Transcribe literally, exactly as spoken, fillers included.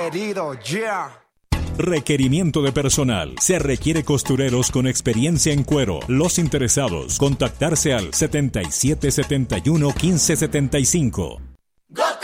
Herido, yeah. Requerimiento de personal. Se requiere costureros con experiencia en cuero. Los interesados, contactarse al setenta y siete setenta y uno quince setenta y cinco.